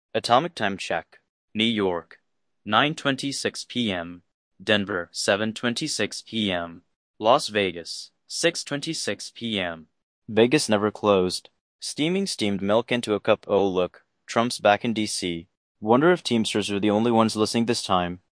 Atomic time check. New York, 9:26 p.m. Denver, 7:26 p.m. Las Vegas, 6:26 p.m. Vegas never closed. Steaming steamed milk into a cup. Oh look, Trump's back in D.C. Wonder if Teamsters are the only ones listening this time.